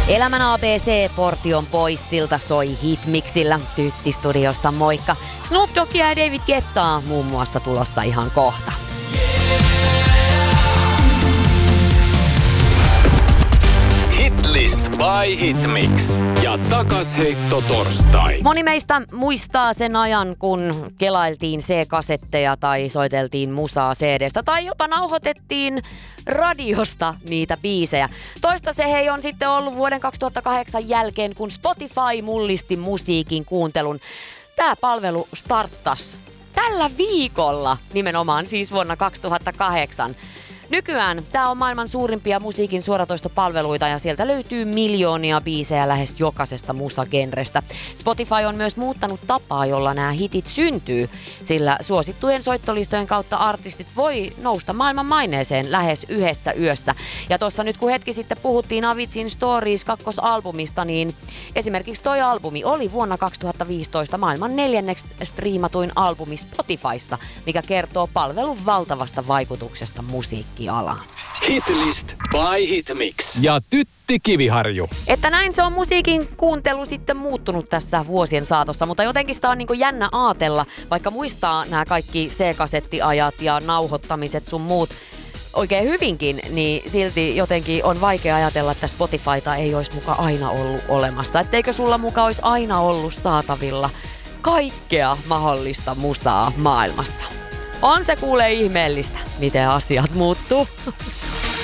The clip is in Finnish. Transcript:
Elämän ABC-portti on pois, siltä soi Hitmixillä. Tytti-studiossa moikka. Snoop Doggia ja David Guettaa muun muassa tulossa ihan kohta. Hitlist by Hitmix ja takasheitto torstai. Moni meistä muistaa sen ajan, kun kelailtiin C-kasetteja tai soiteltiin musaa CDstä tai jopa nauhoitettiin radiosta niitä biisejä. Toista se hei on sitten ollut vuoden 2008 jälkeen, kun Spotify mullisti musiikin kuuntelun. Tää palvelu starttasi tällä viikolla, nimenomaan siis vuonna 2008. Nykyään tämä on maailman suurimpia musiikin suoratoistopalveluita ja sieltä löytyy miljoonia biisejä lähes jokaisesta musagenrestä. Spotify on myös muuttanut tapaa, jolla nämä hitit syntyy, sillä suosittujen soittolistojen kautta artistit voi nousta maailman maineeseen lähes yhdessä yössä. Ja tuossa nyt kun hetki sitten puhuttiin Avicin Stories 2-albumista, niin esimerkiksi toi albumi oli vuonna 2015 maailman 4. striimatuin albumi Spotifyssa, mikä kertoo palvelun valtavasta vaikutuksesta musiikkiin. Hitlist by Hitmix ja Tytti Kiviharju. Että näin se on musiikin kuuntelu sitten muuttunut tässä vuosien saatossa, mutta jotenkin sitä on niin kuin jännä aatella, vaikka muistaa nämä kaikki C-kasettiajat ja nauhoittamiset sun muut oikein hyvinkin, niin silti jotenkin on vaikea ajatella, että Spotifyta ei olisi muka aina ollut olemassa. Etteikö sulla muka olisi aina ollut saatavilla kaikkea mahdollista musaa maailmassa? On se kuule ihmeellistä, miten asiat muuttuu.